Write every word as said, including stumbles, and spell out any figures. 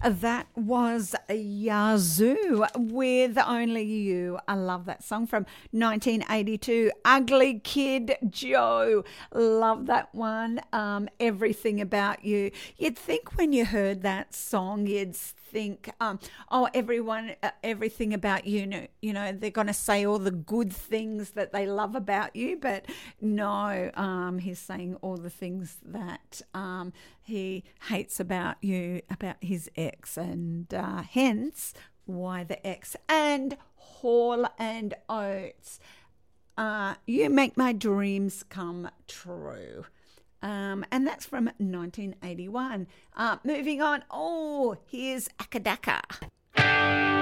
That was Yazoo with Only You. I love that song from nineteen eighty-two. Ugly Kid Joe. Love that one. Um, Everything About You. You'd think when you heard that song, you'd think, um, oh, everyone, uh, everything about you, know, you know, they're going to say all the good things that they love about you, but no, um, he's saying all the things that um, he hates about you, about his ex, and uh, hence why the ex. And Hall and Oates, uh, you make my dreams come true. Um, and that's from nineteen eighty-one. Uh, moving on. Oh, here's Akadaka.